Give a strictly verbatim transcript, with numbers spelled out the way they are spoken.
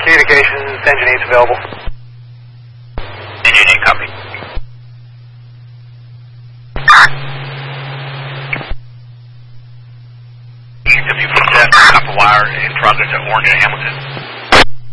communications, engine eight's available. Engine eight, copy. E W four seven, copper wire in progress at Orange and Hamilton.